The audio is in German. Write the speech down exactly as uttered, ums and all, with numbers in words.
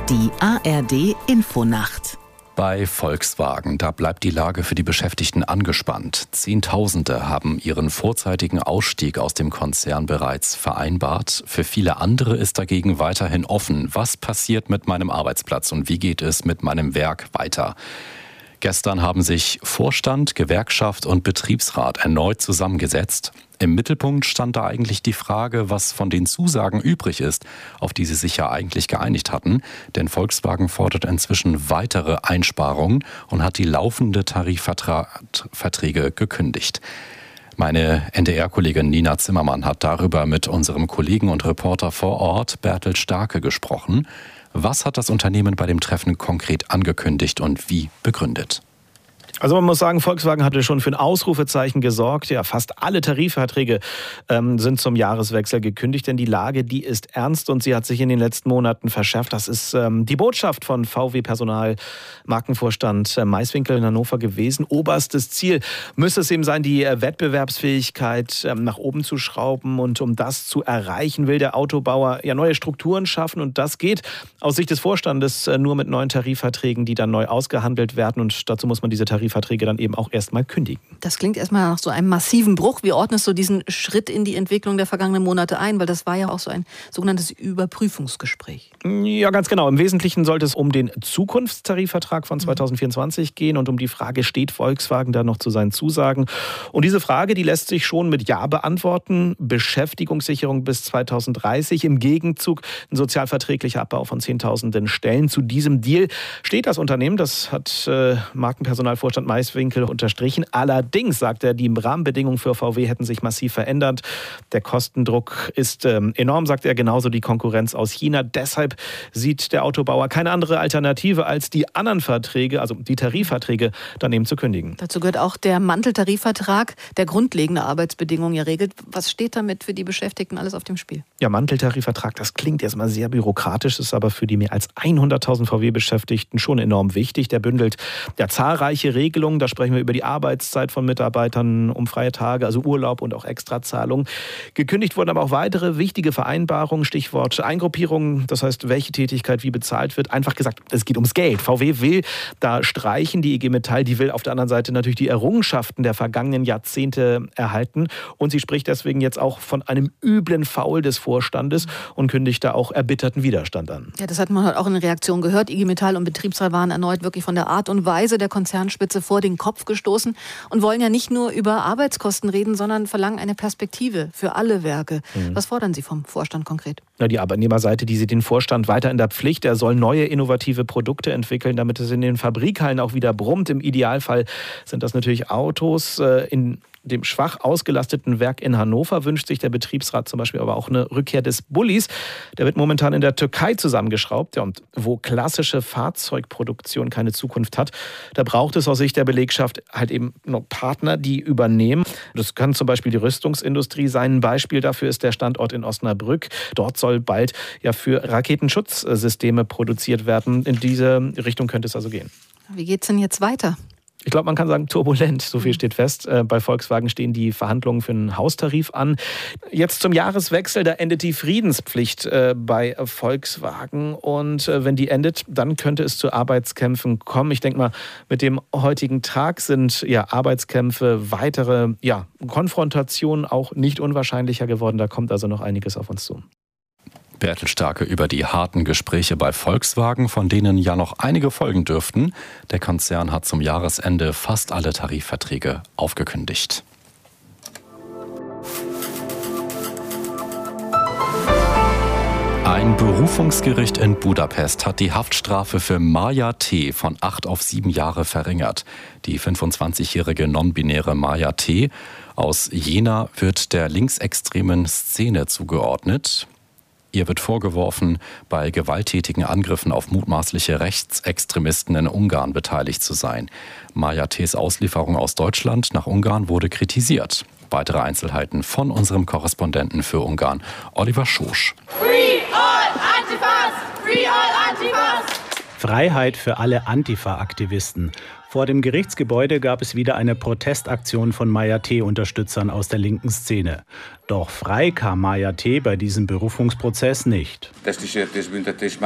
Die A R D Infonacht. Bei Volkswagen, da bleibt die Lage für die Beschäftigten angespannt. Zehntausende haben ihren vorzeitigen Ausstieg aus dem Konzern bereits vereinbart. Für viele andere ist dagegen weiterhin offen. Was passiert mit meinem Arbeitsplatz und wie geht es mit meinem Werk weiter? Gestern haben sich Vorstand, Gewerkschaft und Betriebsrat erneut zusammengesetzt. Im Mittelpunkt stand da eigentlich die Frage, was von den Zusagen übrig ist, auf die sie sich ja eigentlich geeinigt hatten. Denn Volkswagen fordert inzwischen weitere Einsparungen und hat die laufende Tarifverträge gekündigt. Meine N D R-Kollegin Nina Zimmermann hat darüber mit unserem Kollegen und Reporter vor Ort, Bertel Starke, gesprochen. Was hat das Unternehmen bei dem Treffen konkret angekündigt und wie begründet? Also man muss sagen, Volkswagen hatte schon für ein Ausrufezeichen gesorgt. Ja, fast alle Tarifverträge ähm, sind zum Jahreswechsel gekündigt, denn die Lage, die ist ernst und sie hat sich in den letzten Monaten verschärft. Das ist ähm, die Botschaft von V W-Personal, Markenvorstand äh, Maiswinkel in Hannover gewesen. Oberstes Ziel müsste es eben sein, die äh, Wettbewerbsfähigkeit ähm, nach oben zu schrauben. Und um das zu erreichen, will der Autobauer ja neue Strukturen schaffen. Und das geht aus Sicht des Vorstandes äh, nur mit neuen Tarifverträgen, die dann neu ausgehandelt werden. Und dazu muss man diese Tarifverträge Verträge dann eben auch erstmal kündigen. Das klingt erstmal nach so einem massiven Bruch. Wie ordnest du diesen Schritt in die Entwicklung der vergangenen Monate ein? Weil das war ja auch so ein sogenanntes Überprüfungsgespräch. Ja, ganz genau. Im Wesentlichen sollte es um den Zukunftstarifvertrag von zweitausendvierundzwanzig gehen und um die Frage, steht Volkswagen da noch zu seinen Zusagen? Und diese Frage, die lässt sich schon mit Ja beantworten. Beschäftigungssicherung bis zweitausenddreißig. Im Gegenzug ein sozialverträglicher Abbau von zehntausenden Stellen. Zu diesem Deal steht das Unternehmen. Das hat äh, Markenpersonalvorstand Maiswinkel unterstrichen. Allerdings, sagt er, die Rahmenbedingungen für V W hätten sich massiv verändert. Der Kostendruck ist ähm, enorm, sagt er, genauso die Konkurrenz aus China. Deshalb sieht der Autobauer keine andere Alternative, als die anderen Verträge, also die Tarifverträge, dann eben zu kündigen. Dazu gehört auch der Manteltarifvertrag, der grundlegende Arbeitsbedingungen ja regelt. Was steht damit für die Beschäftigten alles auf dem Spiel? Ja, Manteltarifvertrag, das klingt erstmal sehr bürokratisch, ist aber für die mehr als hunderttausend V W-Beschäftigten schon enorm wichtig. Der bündelt ja zahlreiche Regelungen, da sprechen wir über die Arbeitszeit von Mitarbeitern, um freie Tage, also Urlaub und auch Extrazahlungen. Gekündigt wurden aber auch weitere wichtige Vereinbarungen, Stichwort Eingruppierung, das heißt, welche Tätigkeit wie bezahlt wird. Einfach gesagt, es geht ums Geld. V W will da streichen, die I G Metall, die will auf der anderen Seite natürlich die Errungenschaften der vergangenen Jahrzehnte erhalten und sie spricht deswegen jetzt auch von einem üblen Faul des Vorstandes und kündigt da auch erbitterten Widerstand an. Ja, das hat man heute auch in der Reaktion gehört. I G Metall und Betriebsrat waren erneut wirklich von der Art und Weise der Konzernspitze vor den Kopf gestoßen und wollen ja nicht nur über Arbeitskosten reden, sondern verlangen eine Perspektive für alle Werke. Mhm. Was fordern Sie vom Vorstand konkret? Ja, die Arbeitnehmerseite, die sieht den Vorstand weiter in der Pflicht. Er soll neue innovative Produkte entwickeln, damit es in den Fabrikhallen auch wieder brummt. Im Idealfall sind das natürlich Autos. In dem schwach ausgelasteten Werk in Hannover wünscht sich der Betriebsrat zum Beispiel aber auch eine Rückkehr des Bullis. Der wird momentan in der Türkei zusammengeschraubt. Ja, und wo klassische Fahrzeugproduktion keine Zukunft hat, da braucht es aus Sicht der Belegschaft halt eben noch Partner, die übernehmen. Das kann zum Beispiel die Rüstungsindustrie sein. Ein Beispiel dafür ist der Standort in Osnabrück. Dort soll bald ja für Raketenschutzsysteme produziert werden. In diese Richtung könnte es also gehen. Wie geht es denn jetzt weiter? Ich glaube, man kann sagen, turbulent, so viel steht fest. Bei Volkswagen stehen die Verhandlungen für einen Haustarif an. Jetzt zum Jahreswechsel, da endet die Friedenspflicht bei Volkswagen. Und wenn die endet, dann könnte es zu Arbeitskämpfen kommen. Ich denke mal, mit dem heutigen Tag sind ja Arbeitskämpfe, weitere ja, Konfrontationen auch nicht unwahrscheinlicher geworden. Da kommt also noch einiges auf uns zu. Bertel Starke über die harten Gespräche bei Volkswagen, von denen ja noch einige folgen dürften. Der Konzern hat zum Jahresende fast alle Tarifverträge aufgekündigt. Ein Berufungsgericht in Budapest hat die Haftstrafe für Maja T. von acht auf sieben Jahre verringert. Die fünfundzwanzigjährige non-binäre Maja T. aus Jena wird der linksextremen Szene zugeordnet. Ihr wird vorgeworfen, bei gewalttätigen Angriffen auf mutmaßliche Rechtsextremisten in Ungarn beteiligt zu sein. Maja T.'s Auslieferung aus Deutschland nach Ungarn wurde kritisiert. Weitere Einzelheiten von unserem Korrespondenten für Ungarn, Oliver Schosch. Free all Antifas! Free all Antifas! Freiheit für alle Antifa-Aktivisten. Vor dem Gerichtsgebäude gab es wieder eine Protestaktion von Maja T.-Unterstützern aus der linken Szene. Doch frei kam Maja T. bei diesem Berufungsprozess nicht.